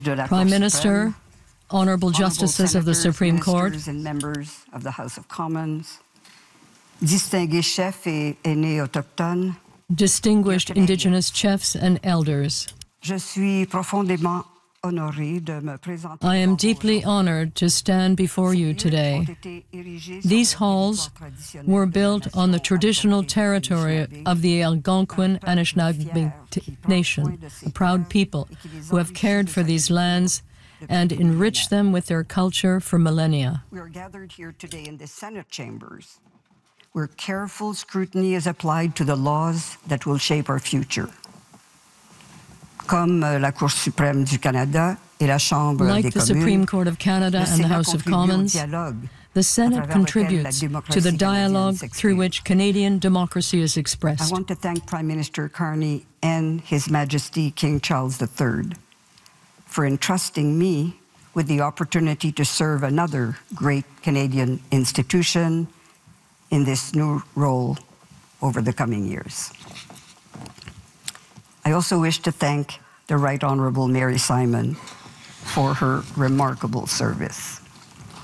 Prime Minister, Honorable Justices of the Supreme Court, and members of the House of Commons, distingués chefs et aînés autochtones, distinguished Indigenous chiefs and elders. je suis profondément honoré de me présenter. I am deeply honored to stand before you today. These halls were built on the traditional territory of the Algonquin Anishinaabe Nation, a proud people who have cared for these lands and enriched them with their culture for millennia. We are gathered here today in the Senate chambers, where careful scrutiny is applied to the laws that will shape our future. Comme la Cour suprême du Canada et la Chambre like des the communes, Supreme Court of Canada and the House of Commons, the Senate contributes to the dialogue through which Canadian democracy is I expressed. want to thank Prime Minister Carney and His Majesty King Charles III for entrusting me with the opportunity to serve another great Canadian institution in this new role over the coming years. I also wish to thank the Right Honourable Mary Simon for her remarkable service.